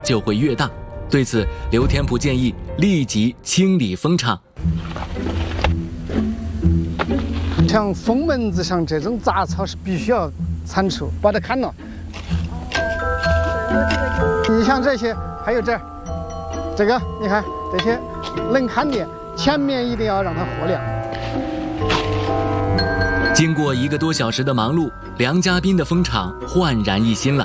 就会越大。对此，刘天普建议立即清理蜂场。 像蜂门子上这种杂草是必须要铲除，把它砍了。你像这些，还有这儿，这个你看这些能砍的，前面一定要让它活亮。 经过1个多小时的忙碌，梁家斌的蜂场焕然一新了。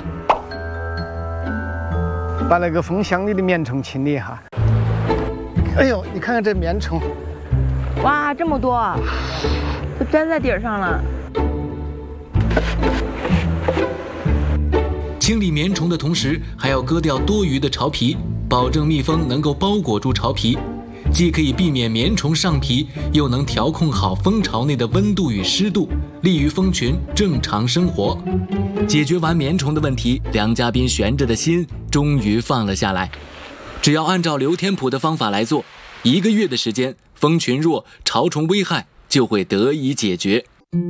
把那个蜂箱里的棉虫清理一下。哎呦，你看看这棉虫， 哇，这么多，都粘在底儿上了。 清理棉虫的同时，还要割掉多余的巢皮，保证蜜蜂能够包裹住巢皮，既可以避免棉虫上皮，又能调控好蜂巢内的温度与湿度，利于蜂群正常生活。解决完棉虫的问题，梁家斌悬着的心终于放了下来。只要按照刘天普的方法来做，1个月的时间，蜂群弱、巢虫危害就会得以解决。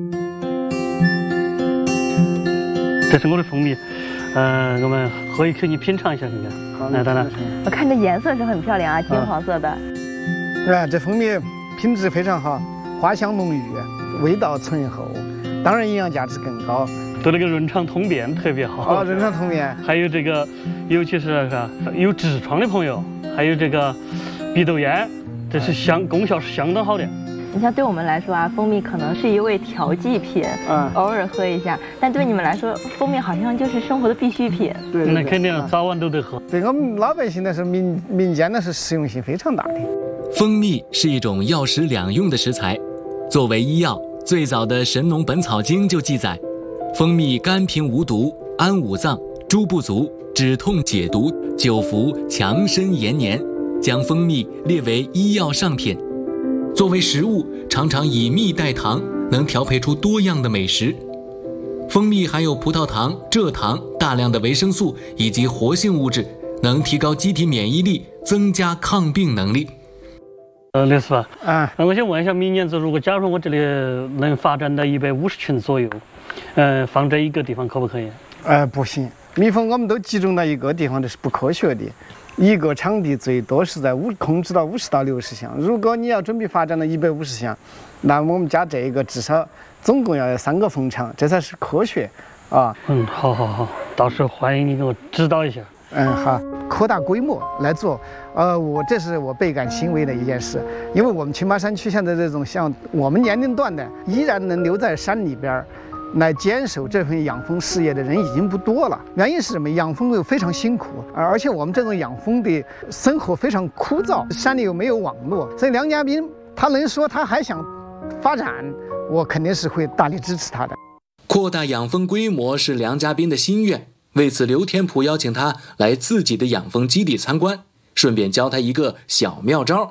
这是我的蜂蜜，我们喝一口，你品尝一下看看。来，当然， 我看这颜色是很漂亮啊，金黄色的。 这蜂蜜品质非常好，花香浓郁，味道醇厚，当然营养价值更高。 对那个润肠通便特别好。 润肠通便。 还有这个，尤其是有痔疮的朋友，还有这个鼻窦炎，这是功效是相当好的。 你像对我们来说啊，蜂蜜可能是一味调剂品，偶尔喝一下。但对你们来说，蜂蜜好像就是生活的必需品。 对， 那肯定早晚都得喝。 对我们老百姓呢是民间呢是实用性非常大的。 蜂蜜是一种药食两用的食材，作为医药，最早的《神农本草经》就记载，蜂蜜甘平无毒，安五脏，诸不足，止痛解毒，久服强身延年，将蜂蜜列为医药上品。作为食物，常常以蜜代糖，能调配出多样的美食。蜂蜜含有葡萄糖、蔗糖、大量的维生素以及活性物质，能提高机体免疫力，增加抗病能力。 刘师傅，我想问一下，明年子如果假如我这里能发展到150群左右，放在一个地方可不可以？ 不行，蜜蜂我们都集中到一个地方，这是不科学的。一个场地最多是在控制到50到60箱。如果你要准备发展到150箱，那我们家这一个至少总共要有3个蜂场，这才是科学啊。 好，到时候欢迎你给我指导一下。 好，扩大规模来做。这是我倍感欣慰的一件事，因为我们青马山区现在这种像我们年龄段的，依然能留在山里边来坚守这份养蜂事业的人已经不多了。原因是什么？养蜂又非常辛苦，而且我们这种养蜂的生活非常枯燥，山里又没有网络，所以梁家斌他能说他还想发展，我肯定是会大力支持他的。 扩大养蜂规模是梁家斌的心愿，为此刘天普邀请他来自己的养蜂基地参观，顺便教他一个小妙招。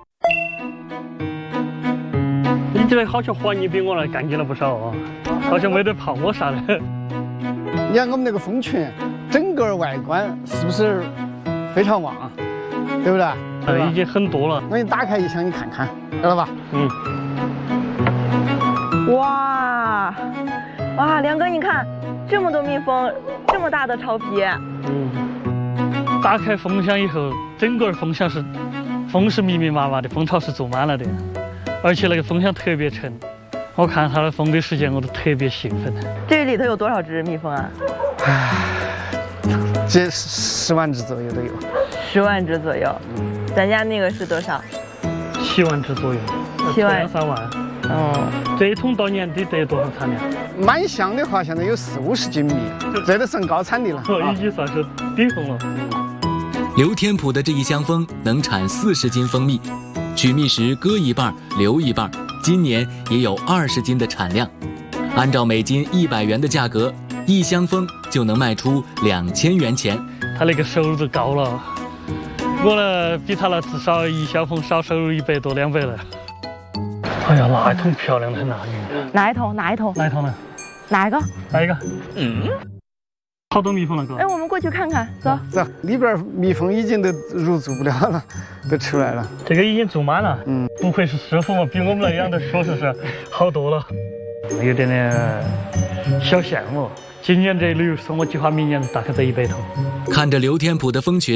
你这好像活你比我来干净了不少啊，好像没得泡沫啥的。 你看我们那个蜂群，整个外观是不是非常旺，对不对？ 已经很多了。 那你打开一箱你看看，知道吧？ 哇，梁哥，你看这么多蜜蜂，这么大的巢皮。 打开蜂箱以后，整个蜂箱是蜂是密密麻麻的，蜂巢是住满了的。而且那个蜂箱特别沉，我看它的蜂堆时间我都特别兴奋。 这里头有多少只蜜蜂啊？ 这10万只左右都有。 10万只左右。咱家那个是多少 ？7万只左右。7万3万。这一桶到年底得多少产量？ 满箱的话，现在有40-50斤蜜，这都算高产的了。 已经算是顶峰了。 刘天普的这一箱蜂能产40斤蜂蜜。取蜜时割一半留一半，今年也有20斤的产量。按照每斤100元的价格，1箱蜂就能卖出2000元钱。 他那个收入高了，我呢比他那至少1箱蜂少收入100多200了。哎呀，那一桶漂亮的很呐！ 哪一桶呢？哪一个？ 好多蜜蜂了，哥。 我们过去看看，走。 里边蜜蜂已经都入住不了了，都出来了。 这个已经住满了。不愧是师傅嘛，比我们那养的确实是好多了。有点小羡慕。 今年这旅游是我计划明年大概得100头。 看着刘天普的蜂群